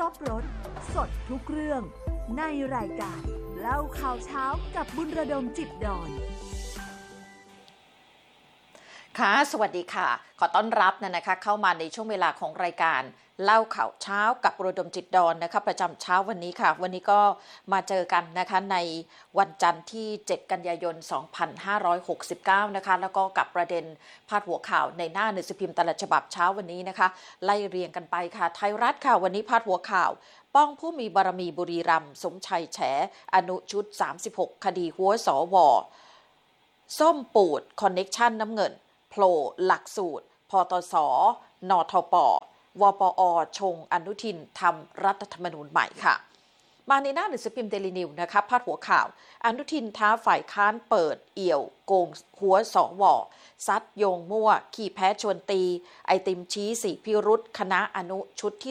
บรสสดทุกเรื่องในรายการเล่าข่าวเช้ากับบุญระดมจิตดอนค่ะสวัสดีค่ะขอต้อนรับนะคะเข้ามาในช่วงเวลาของรายการเล่าข่าวเช้ากับบุญระดมจิตดอนนะคะประจำเช้าวันนี้ค่ะวันนี้ก็มาเจอกันนะคะในวันจันทร์ที่7กันยายน2569นะคะแล้วก็กับประเด็นพาดหัวข่าวในหน้าหนังสือพิมพ์แต่ละฉบับเช้าวันนี้นะคะไล่เรียงกันไปค่ะไทยรัฐค่ะวันนี้พาดหัวข่าวป้องผู้มีบารมีบุรีรัมย์สมชัยแฉอนุชุด36คดีหัวสวส้มปูดคอนเน็กชั่นน้ำเงินโผล่หลักสูตรพตสนทปวปอชงอนุทินทำรัฐธรรมนูญใหม่ค่ะมาในหน้าหนังสือพิมพ์เดลินิวนะคะพาดหัวข่าวอนุทินท้าฝ่ายค้านเปิดเอี่ยวโกงหัวสวซัดโยงมั่วขี่แพ้ชวนตีไอติมชี้4พิรุธคณะอนุชุดที่